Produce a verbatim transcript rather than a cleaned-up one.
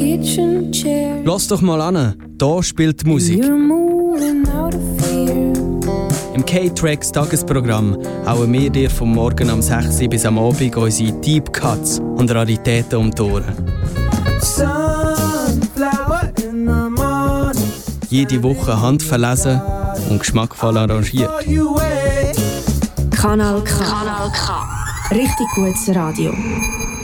kitchen chair. Lass doch mal an, da spielt die Musik. You're moving out of fear. Im K-Tracks Tagesprogramm hauen wir dir vom Morgen am sechs Uhr bis am Abend unsere Deep Cuts und Raritäten um die Ohren. Sunflower in the morning. Jede Woche handverlesen und geschmackvoll arrangiert. Kanal K. Kanal K. Richtig gutes Radio.